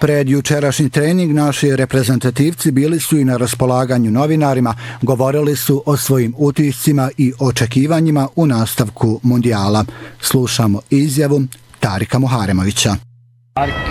Pred jučerašnji trening naši reprezentativci bili su i na raspolaganju novinarima, govorili su o svojim utiscima i očekivanjima u nastavku mundijala. Slušamo izjavu Tarika Muharemovića.